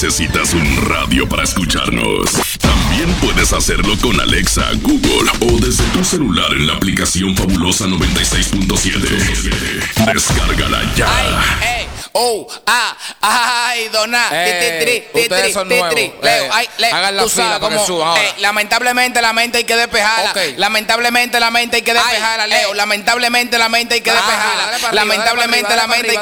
necesitas un radio para escucharnos. También puedes hacerlo con Alexa, Google o desde tu celular en la aplicación Fabulosa 96.7. Descárgala ya. Ay, dona. Ustedes son nuevos. Hagan la fila para que suban ahora. Lamentablemente la mente hay que despejarla. Okay. Lamentablemente la mente hay que despejarla, Leo. Lamentablemente la mente hay que despejarla. Lamentablemente la mente hay que